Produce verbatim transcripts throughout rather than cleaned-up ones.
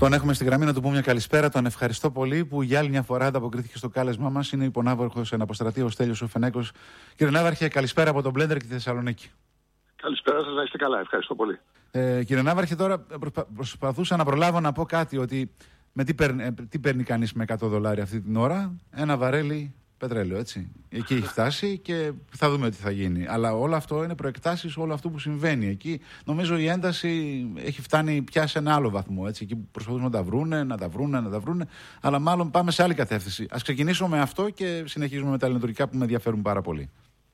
Τον έχουμε στη γραμμή, να του πούμε μια καλησπέρα. Τον ευχαριστώ πολύ που για άλλη μια φορά ανταποκρίθηκε στο κάλεσμά μας. Είναι υπονάβαρχος εν αποστρατεία ο Στέλιος ο Φενέκος. Κύριε Ναύαρχε, καλησπέρα από τον Blender και τη Θεσσαλονίκη. Καλησπέρα σας, να είστε καλά. Ευχαριστώ πολύ. Ε, κύριε Ναύαρχε, τώρα προσπα... προσπαθούσα να προλάβω να πω κάτι, ότι με τι παίρνει, τι παίρνει κανείς με εκατό δολάρια αυτή την ώρα? Ένα βαρέλι πετρέλαιο, έτσι. Εκεί έχει φτάσει και θα δούμε τι θα γίνει. Αλλά όλο αυτό είναι προεκτάσεις όλο αυτό που συμβαίνει. Εκεί νομίζω η ένταση έχει φτάνει πια σε ένα άλλο βαθμό. Έτσι. Εκεί που προσπαθούν να τα βρούνε, να τα βρούνε, να τα βρούνε. Αλλά μάλλον πάμε σε άλλη κατεύθυνση. Ας ξεκινήσουμε με αυτό και συνεχίζουμε με τα ελληνοτουρκικά που με ενδιαφέρουν πάρα πολύ.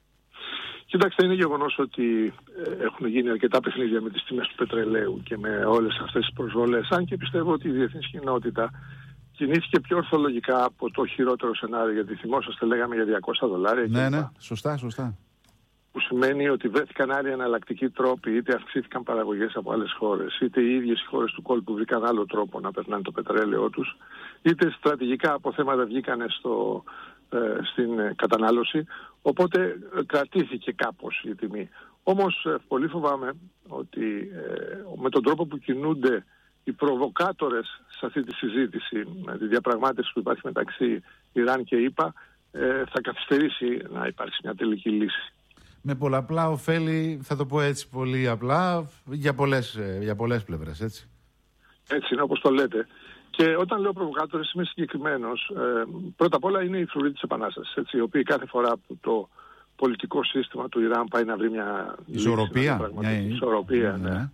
Κοιτάξτε, είναι γεγονός ότι έχουν γίνει αρκετά παιχνίδια με τις τιμές του πετρελαίου και με όλες αυτές τις προσβολές. Αν και πιστεύω ότι η διεθνής κοινότητα κινήθηκε πιο ορθολογικά από το χειρότερο σενάριο, γιατί θυμόσαστε, λέγαμε για διακόσια δολάρια. Ναι, ναι, σωστά, σωστά. Που σημαίνει ότι βρέθηκαν άλλοι εναλλακτικοί τρόποι, είτε αυξήθηκαν παραγωγές από άλλες χώρες, είτε οι ίδιες οι χώρες του κόλπου βρήκαν άλλο τρόπο να περνάνε το πετρέλαιό τους, είτε στρατηγικά αποθέματα βγήκαν στο, ε, στην κατανάλωση, οπότε ε, κρατήθηκε κάπως η τιμή. Όμως ε, πολύ φοβάμαι ότι ε, με τον τρόπο που κινούνται οι προβοκάτορες σε αυτή τη συζήτηση, με τη διαπραγμάτευση που υπάρχει μεταξύ Ιράν και ΗΠΑ, ε, θα καθυστερήσει να υπάρξει μια τελική λύση. Με πολλαπλά ωφέλη, θα το πω έτσι πολύ απλά, για πολλές, για πολλές πλευρές, έτσι. Έτσι είναι, όπως το λέτε. Και όταν λέω προβοκάτορες είμαι συγκεκριμένος. Ε, πρώτα απ' όλα είναι οι φρουροί της Επανάστασης, έτσι, οι οποίοι κάθε φορά που το πολιτικό σύστημα του Ιράν πάει να βρει μια ισορροπία, λύση, μια ισορροπία, ναι. Ναι.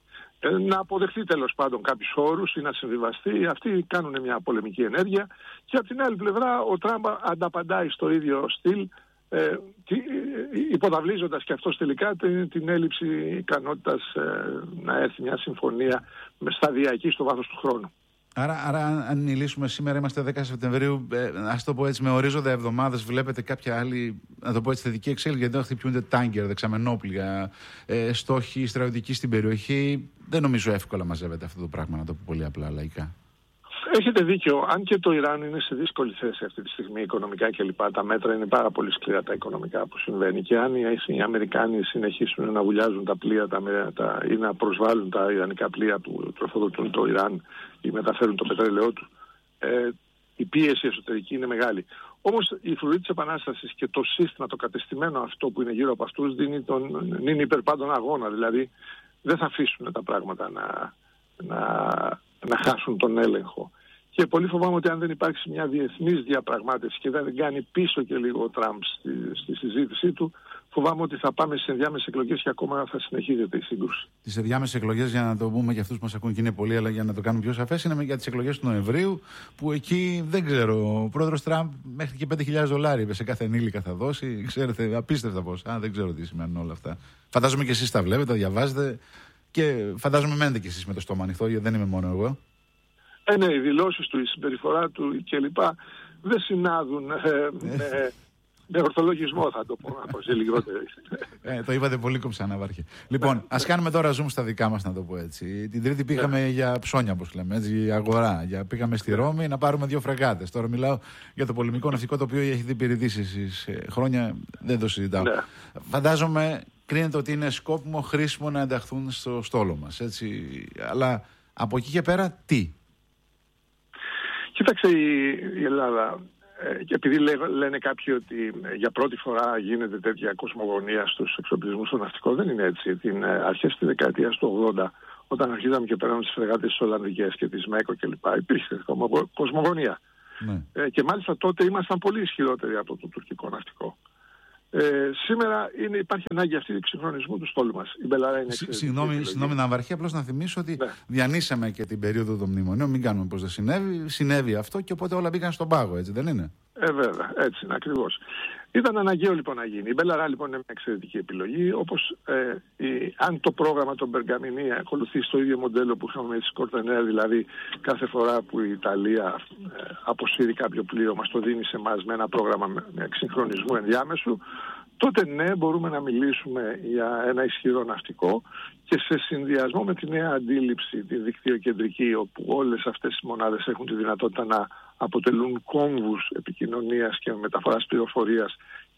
Ε, να αποδεχτεί τέλος πάντων κάποιους όρους ή να συμβιβαστεί, αυτοί κάνουν μια πολεμική ενέργεια, και από την άλλη πλευρά ο Τραμπ ανταπαντάει στο ίδιο στυλ, Ε, υποδαβλίζοντας και αυτός τελικά την, την έλλειψη ικανότητας ε, να έρθει μια συμφωνία με σταδιακή στο βάθος του χρόνου. Άρα, άρα αν μιλήσουμε σήμερα, είμαστε δέκα Σεπτεμβρίου, ε, ας το πω έτσι, με ορίζοντα εβδομάδες, βλέπετε κάποια άλλη, να το πω έτσι, θετική εξέλιξη? Γιατί δεν χτυπιούνται τάγκερ, δεξαμενόπλια, ε, στόχοι στρατιωτικοί στην περιοχή. Δεν νομίζω εύκολα μαζεύεται αυτό το πράγμα, να το πω πολύ απλά λαϊκά. Έχετε δίκιο. Αν και το Ιράν είναι σε δύσκολη θέση αυτή τη στιγμή οικονομικά κλπ. Τα μέτρα είναι πάρα πολύ σκληρά τα οικονομικά που συμβαίνει. Και αν οι Αμερικάνοι συνεχίσουν να βουλιάζουν τα πλοία τα, τα, ή να προσβάλλουν τα ιρανικά πλοία που τροφοδοτούν το Ιράν ή μεταφέρουν το πετρέλαιό του, ε, η πίεση εσωτερική είναι μεγάλη. Όμως η φρουρή της Επανάστασης και το σύστημα, το κατεστημένο αυτό που είναι γύρω από αυτούς, δίνει τον, είναι υπερπάντων αγώνα. Δηλαδή δεν θα αφήσουν τα πράγματα να, να, να χάσουν τον έλεγχο. Και πολύ φοβάμαι ότι αν δεν υπάρξει μια διεθνής διαπραγμάτευση και δεν κάνει πίσω και λίγο ο Τραμπ στη, στη συζήτησή του, φοβάμαι ότι θα πάμε σε ενδιάμεσες εκλογές και ακόμα θα συνεχίζεται η σύγκρουση. Τις ενδιάμεσες εκλογές, για να το πούμε για αυτούς που μας ακούν και είναι πολλοί, αλλά για να το κάνουμε πιο σαφές, είναι για τις εκλογές του Νοεμβρίου, που εκεί δεν ξέρω, ο πρόεδρος Τραμπ μέχρι και πέντε χιλιάδες δολάρια σε κάθε ενήλικα θα δώσει. Ξέρετε, απίστευτα ποσά, δεν ξέρω τι σημαίνουν όλα αυτά. Φαντάζομαι και εσείς τα βλέπετε, τα διαβάζετε και φαντάζομαι μένετε κι εσείς με το στόμα ανοιχτό, γιατί δεν είμαι μόνο εγώ. Ε, ναι, οι δηλώσεις του, η συμπεριφορά του κλπ. Δεν συνάδουν ε, με, με ορθολογισμό, θα το πω, από σε λιγότερο. Ε, το είπατε πολύ κομψά, Ναύαρχε. Λοιπόν, ας κάνουμε τώρα zoom στα δικά μας, να το πω έτσι. Την Τρίτη πήγαμε για ψώνια, όπως λέμε, έτσι, για αγορά. Για, πήγαμε στη Ρώμη να πάρουμε δύο φρεγάτες. Τώρα μιλάω για το πολεμικό ναυτικό, το οποίο έχει δει υπηρετήσεις εσείς χρόνια, δεν το συζητάω. Ναι. Φαντάζομαι, κρίνεται ότι είναι σκόπιμο, χρήσιμο να ενταχθούν στο στόλο μας, έτσι. Αλλά από εκεί και πέρα, τι? Κοίταξε, η, η Ελλάδα, ε, και επειδή λέ, λένε κάποιοι ότι ε, για πρώτη φορά γίνεται τέτοια κοσμογονία στους εξοπλισμούς στο ναυτικό, δεν είναι έτσι. Την ε, αρχές της δεκαετίας του ογδόντα, όταν αρχίζαμε και πέραμε τις φρεγάτες της Ολλανδικές και της ΜΕΚΟ κλπ, υπήρχε κοσμογονία. Ναι. Ε, και μάλιστα τότε ήμασταν πολύ ισχυρότεροι από το τουρκικό ναυτικό. Ε, σήμερα είναι, υπάρχει ανάγκη αυτή του εξυγχρονισμού του στόλου μας. Η Μπελαρά είναι εξαιρετική. Συγγνώμη, συγγνώμη Ναύαρχε, απλώς να θυμίσω ότι ναι. διανύσαμε και την περίοδο των μνημονίων. Μην κάνουμε πως δεν συνέβη. Συνέβη αυτό και οπότε όλα μπήκαν στον πάγο, έτσι δεν είναι? Ε, βέβαια, έτσι είναι ακριβώς. Ήταν αναγκαίο λοιπόν να γίνει. Η Μπελαρά λοιπόν είναι μια εξαιρετική επιλογή. Όπως ε, η, αν το πρόγραμμα των Μπεργαμινί ακολουθεί στο ίδιο μοντέλο που είχαμε με τη Σκορτενέρ, δηλαδή κάθε φορά που η Ιταλία ε, αποσύρει κάποιο πλοίο, μας το δίνει σε εμάς με ένα πρόγραμμα με, με εξυγχρονισμού ενδιάμεσου, τότε ναι, μπορούμε να μιλήσουμε για ένα ισχυρό ναυτικό και σε συνδυασμό με τη νέα αντίληψη, τη δικτυοκεντρική, όπου όλες αυτές οι μονάδες έχουν τη δυνατότητα να αποτελούν κόμβους επικοινωνίας και μεταφοράς πληροφορίας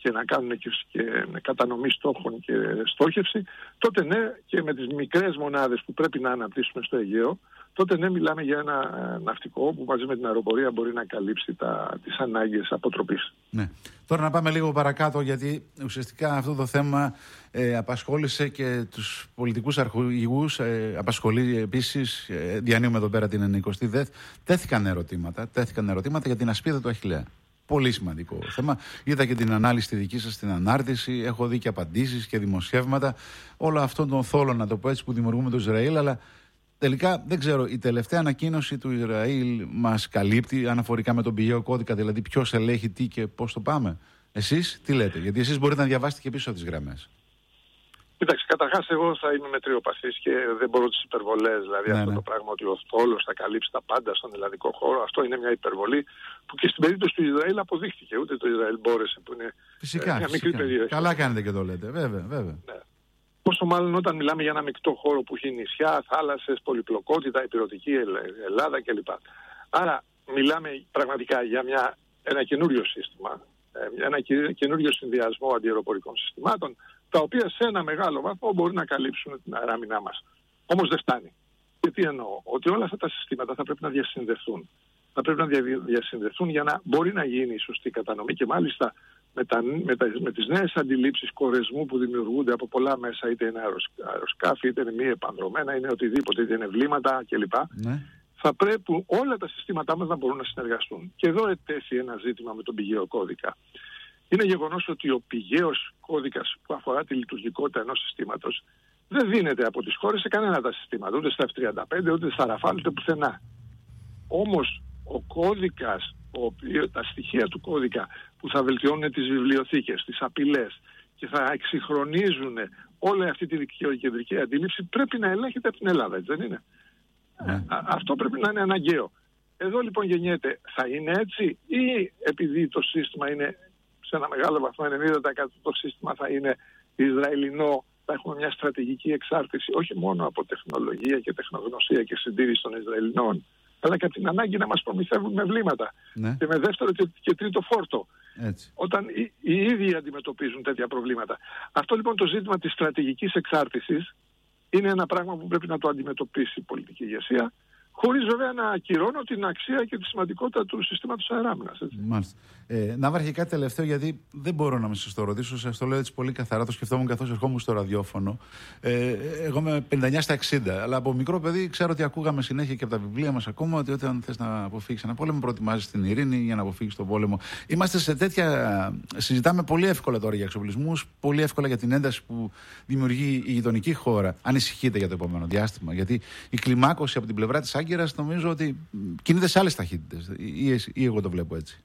και να κάνουν και, και κατανομή στόχων και στόχευση, τότε ναι, και με τις μικρές μονάδες που πρέπει να αναπτύσσουμε στο Αιγαίο, τότε ναι, μιλάμε για ένα ναυτικό που μαζί με την αεροπορία μπορεί να καλύψει τα, τις ανάγκες αποτροπής. Ναι. Τώρα να πάμε λίγο παρακάτω, γιατί ουσιαστικά αυτό το θέμα ε, απασχόλησε και τους πολιτικούς αρχηγούς, ε, απασχολεί επίσης, ε, διανύουμε εδώ πέρα την ενενηκοστή ΔΕΘ, τέθηκαν ερωτήματα, τέθηκαν ερωτήματα για την ασπίδα του Αχιλλέα. Πολύ σημαντικό θέμα. Είδα και την ανάλυση τη δική σας στην ανάρτηση, έχω δει και απαντήσεις και δημοσιεύματα, όλο αυτόν τον θόλο, να το πω έτσι, που δημιουργούμε το Ισραήλ, αλλά τελικά δεν ξέρω, η τελευταία ανακοίνωση του Ισραήλ μας καλύπτει αναφορικά με τον πηγαίο κώδικα, δηλαδή ποιος ελέγχει τι και πώς το πάμε. Εσείς τι λέτε, γιατί εσείς μπορείτε να διαβάσετε και πίσω από τις γραμμές. Κοίταξε, καταρχάς εγώ θα είμαι μετριοπαθής και δεν μπορώ τις υπερβολές, δηλαδή ναι, αυτό ναι. το πράγμα ότι ο θόλος θα καλύψει τα πάντα στον ελλαδικό χώρο, αυτό είναι μια υπερβολή που και στην περίπτωση του Ισραήλ αποδείχθηκε, ούτε το Ισραήλ μπόρεσε, που είναι φυσικά, μια φυσικά. μικρή περιοχή. Καλά κάνετε και το λέτε, βέβαια, βέβαια. Ναι. Πόσο μάλλον όταν μιλάμε για ένα μεικτό χώρο που έχει νησιά, θάλασσες, πολυπλοκότητα, υπηρετική Ελλάδα κλπ. Άρα μιλάμε πραγματικά για μια, ένα καινούριο σύστημα, ένα καινούριο συνδυασμό αντιαεροπορικών συστημάτων, τα οποία σε ένα μεγάλο βαθμό μπορεί να καλύψουν την αεράμινά μας. Όμως δεν φτάνει. Και τι εννοώ, ότι όλα αυτά τα συστήματα θα πρέπει να διασυνδεθούν. Θα πρέπει να διασυνδεθούν για να μπορεί να γίνει η σωστή κατανομή και μάλιστα με, τα, με, τα, με τις νέες αντιλήψεις κορεσμού που δημιουργούνται από πολλά μέσα, είτε είναι αεροσκάφη, είτε είναι μη επανδρομένα, είναι οτιδήποτε, είτε είναι βλήματα κλπ. Ναι. Θα πρέπει όλα τα συστήματά μας να μπορούν να συνεργαστούν. Και εδώ ετέθη ένα ζήτημα με τον πηγαίο κώδικα. Είναι γεγονός ότι ο πηγαίος κώδικας που αφορά τη λειτουργικότητα ενός συστήματος δεν δίνεται από τις χώρες σε κανένα τα συστήματα, ούτε στα εφ τριάντα πέντε, ούτε στα Ραφάλ, ούτε πουθενά. Όμως ο κώδικας, ο, τα στοιχεία του κώδικα που θα βελτιώνουν τις βιβλιοθήκες, τις απειλές και θα εξυγχρονίζουν όλη αυτή τη δικαιοκεντρική αντίληψη πρέπει να ελέγχεται από την Ελλάδα, έτσι δεν είναι? Mm. Α, αυτό πρέπει να είναι αναγκαίο. Εδώ λοιπόν γεννιέται, θα είναι έτσι ή επειδή το σύστημα είναι σε ένα μεγάλο βαθμό, ενενήντα τοις εκατό το σύστημα θα είναι Ισραηλινό, θα έχουμε μια στρατηγική εξάρτηση όχι μόνο από τεχνολογία και τεχνογνωσία και συντήρηση των Ισραηλινών, αλλά και από την ανάγκη να μας προμηθεύουν με βλήματα, ναι, και με δεύτερο και, και τρίτο φόρτο, έτσι, όταν οι, οι ίδιοι αντιμετωπίζουν τέτοια προβλήματα. Αυτό λοιπόν το ζήτημα της στρατηγικής εξάρτησης είναι ένα πράγμα που πρέπει να το αντιμετωπίσει η πολιτική ηγεσία, χωρίς βέβαια να ακυρώνω την αξία και τη σημαντικότητα του συστήματος αεράμινας. Μάλιστα. Ε, Ναύαρχε, κάτι τελευταίο, γιατί δεν μπορώ να μην σας το ρωτήσω, σας το λέω έτσι πολύ καθαρά, το σκεφτόμουν καθώς ερχόμουν στο ραδιόφωνο. Ε, εγώ είμαι πενήντα εννιά στα εξήντα, αλλά από μικρό παιδί ξέρω ότι ακούγαμε συνέχεια και από τα βιβλία μας ακόμα ότι όταν θες να αποφύγεις ένα πόλεμο, προετοιμάζεις την ειρήνη για να αποφύγεις τον πόλεμο. Είμαστε σε τέτοια. Συζητάμε πολύ εύκολα τώρα για εξοπλισμούς, πολύ εύκολα για την ένταση που δημιουργεί η γειτονική χώρα. Ανησυχείτε για το επόμενο διάστημα? Γιατί η κλιμάκωση από την πλευρά της Άγκυρας νομίζω ότι κινείται σε άλλες ταχύτητες, ή, ή εγώ το βλέπω έτσι.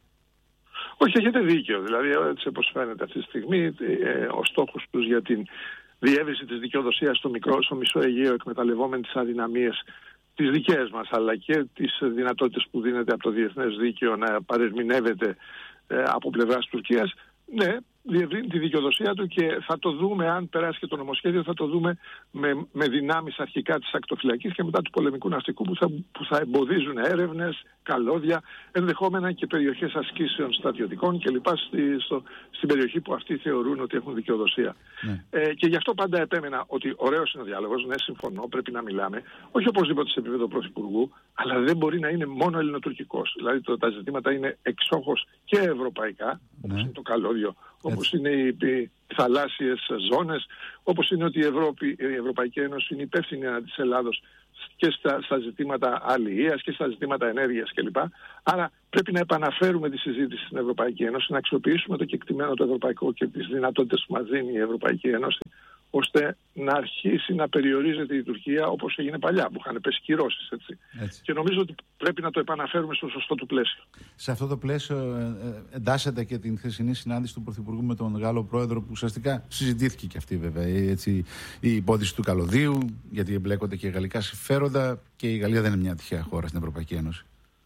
Όχι, έχετε δίκιο. Δηλαδή, έτσι όπως φαίνεται αυτή τη στιγμή, ε, ο στόχος τους για την διεύρυνση της δικαιοδοσίας στο, μικρό, στο μισό Αιγαίο, εκμεταλλευόμενοι τις αδυναμίες τις δικές μας, αλλά και τις δυνατότητες που δίνεται από το διεθνές δίκαιο να παρερμηνεύεται ε, από πλευράς Τουρκίας, ναι, διευρύνει τη δικαιοδοσία του και θα το δούμε, αν περάσει και το νομοσχέδιο, θα το δούμε με, με δυνάμεις αρχικά της ακτοφυλακής και μετά του πολεμικού ναυτικού που θα, που θα εμποδίζουν έρευνες, καλώδια, ενδεχόμενα και περιοχές ασκήσεων στρατιωτικών κλπ. Στη, στο, στην περιοχή που αυτοί θεωρούν ότι έχουν δικαιοδοσία. Ναι. Ε, και γι' αυτό πάντα επέμενα ότι ωραίος είναι ο διάλογος, ναι, συμφωνώ, πρέπει να μιλάμε, όχι οπωσδήποτε σε επίπεδο πρωθυπουργού, αλλά δεν μπορεί να είναι μόνο ελληνοτουρκικός. Δηλαδή το, τα ζητήματα είναι εξόχως και ευρωπαϊκά, ναι, όπως είναι το καλώδιο, όπως είναι οι, οι θαλάσσιες ζώνες, όπως είναι ότι η, Ευρώπη, η Ευρωπαϊκή Ένωση είναι υπεύθυνη ανά της Ελλάδος και στα, στα ζητήματα αλληλείας και στα ζητήματα ενέργειας κλπ. Άρα πρέπει να επαναφέρουμε τη συζήτηση στην Ευρωπαϊκή Ένωση, να αξιοποιήσουμε το κεκτημένο το ευρωπαϊκό και τις δυνατότητες που μας δίνει η Ευρωπαϊκή Ένωση, ώστε να αρχίσει να περιορίζεται η Τουρκία όπως έγινε παλιά, που είχαν πέσει κυρώσεις. Έτσι. Έτσι. Και νομίζω ότι πρέπει να το επαναφέρουμε στο σωστό του πλαίσιο. Σε αυτό το πλαίσιο εντάσσεται και την χθεσινή συνάντηση του Πρωθυπουργού με τον Γάλλο Πρόεδρο, που ουσιαστικά συζητήθηκε και αυτή βέβαια. Έτσι, η υπόθεση του καλωδίου, γιατί εμπλέκονται και γαλλικά συμφέροντα και η Γαλλία δεν είναι μια τυχαία χώρα στην Ευρωπαϊκή Ένωση.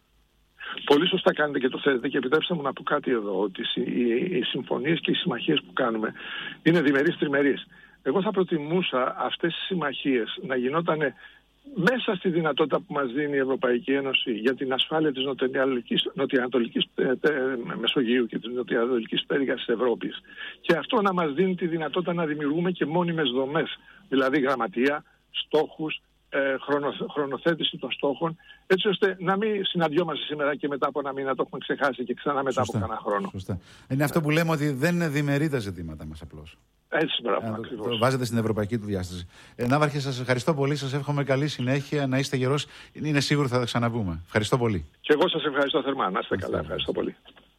Πολύ σωστά κάνετε και το θέτετε, και επιτρέψτε μου να πω κάτι εδώ, ότι οι συμφωνίες και οι συμμαχίες που κάνουμε είναι διμερείς τριμερείς. Εγώ θα προτιμούσα αυτές τις συμμαχίες να γινόταν μέσα στη δυνατότητα που μας δίνει η Ευρωπαϊκή Ένωση για την ασφάλεια της νοτιοανατολικής Μεσογείου και της νοτιοανατολικής πτέρυγας της Ευρώπης, και αυτό να μας δίνει τη δυνατότητα να δημιουργούμε και μόνιμες δομές, δηλαδή γραμματεία, στόχους, ε, χρονο, χρονοθέτηση των στόχων, έτσι ώστε να μην συναντιόμαστε σήμερα και μετά από ένα μήνα το έχουμε ξεχάσει και ξανά μετά Σωστά. από κανένα χρόνο. Σωστά. Είναι αυτό που λέμε, ότι δεν είναι διμερεί τα ζητήματα μας απλώς. Έτσι, μπράβο, ε, ακριβώς. Το βάζετε στην ευρωπαϊκή του διάσταση. Ε, Ναύαρχε, σας ευχαριστώ πολύ. Σας εύχομαι καλή συνέχεια. Να είστε γερός. Είναι σίγουρο θα τα ξαναβούμε. Ευχαριστώ πολύ. Και εγώ σας ευχαριστώ θερμά. Να είστε καλά. Ευχαριστώ πολύ.